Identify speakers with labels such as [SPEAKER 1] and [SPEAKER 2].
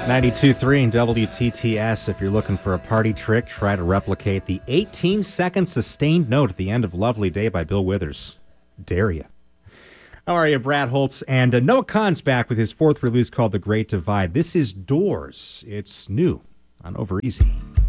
[SPEAKER 1] 92.3 and WTTS. If you're looking for a party trick, try to replicate the 18-second sustained note at the end of Lovely Day by Bill Withers. Dare ya. How are you, Brad Holtz? And Noah Kahan's back with his fourth release called The Great Divide. This is Doors. It's new on Over Easy.